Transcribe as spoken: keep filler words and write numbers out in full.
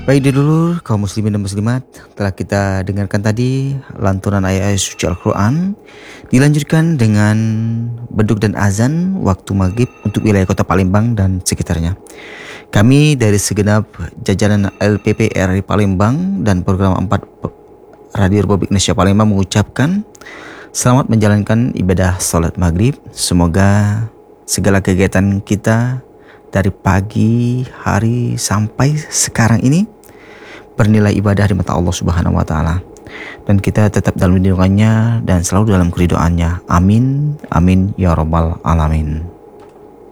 Baik dulur, kaum muslimin dan muslimat, telah kita dengarkan tadi lantunan ayat-ayat suci Al-Quran. Dilanjutkan dengan beduk dan azan waktu maghrib untuk wilayah kota Palembang dan sekitarnya. Kami dari segenap jajaran L P P R I Palembang dan program empat Radio Republik Indonesia Palembang mengucapkan selamat menjalankan ibadah salat maghrib. Semoga segala kegiatan kita dari pagi hari sampai sekarang ini bernilai ibadah di mata Allah Subhanahu wa taala, dan kita tetap dalam lindungannya dan selalu dalam keridhaannya. Amin amin ya rabbal alamin.